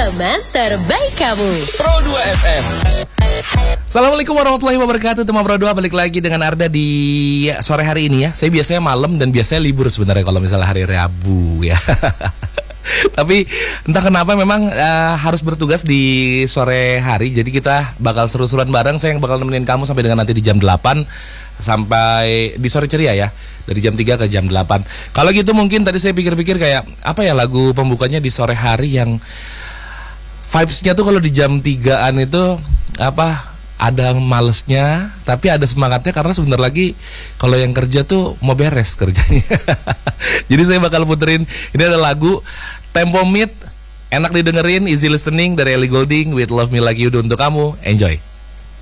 teman terbaik kamu. Pro 2 FM. Assalamualaikum warahmatullahi wabarakatuh. Teman Pro 2 balik lagi dengan Arda di sore hari ini ya. Saya biasanya malam dan biasanya libur sebenarnya kalau misalnya hari Rabu ya. Tapi entah kenapa memang harus bertugas di sore hari. Jadi kita bakal seru-seruan bareng. Saya yang bakal nemenin kamu sampai dengan nanti di jam 8 sampai di sore ceria ya. Dari jam 3 ke jam 8. Kalau gitu mungkin tadi saya pikir-pikir kayak apa ya lagu pembukanya di sore hari yang vibes-nya tuh kalau di jam 3-an itu apa ada malesnya, tapi ada semangatnya karena sebentar lagi kalau yang kerja tuh mau beres kerjanya. Jadi saya bakal puterin ini ada lagu Tempo Meet, enak didengerin, easy listening dari Ellie Goulding with Love Me Like You Do untuk kamu. Enjoy.